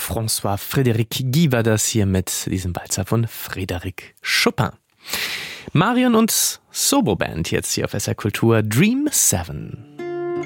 François-Frédéric Guy war das hier mit diesem Walzer von Frédéric Chopin. Marion und Sobo Band jetzt hier auf SR Kultur, Dream 7.